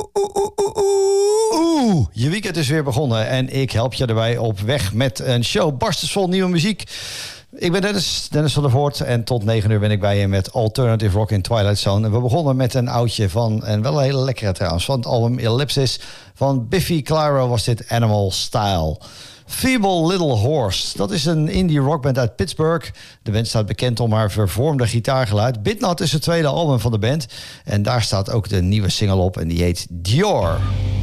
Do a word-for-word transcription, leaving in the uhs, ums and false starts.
Oeh, je weekend is weer begonnen en ik help je erbij op weg met een show barstensvol nieuwe muziek. Ik ben Dennis, Dennis van der Voort en tot negen uur ben ik bij je met Alternative Rock in Twilight Zone. En we begonnen met een oudje van, en wel een hele lekkere trouwens, van het album Ellipsis van Biffy Clyro was dit Animal Style. Feeble Little Horse, dat is een indie rockband uit Pittsburgh. De band staat bekend om haar vervormde gitaargeluid. Bitnut is het tweede album van de band en daar staat ook de nieuwe single op en die heet Dior.